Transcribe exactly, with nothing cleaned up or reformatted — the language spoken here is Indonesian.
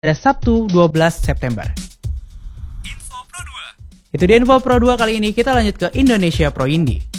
pada Sabtu dua belas September. Info Pro dua. Itu dia Info Pro dua kali ini, kita lanjut ke Indonesia Pro Indie.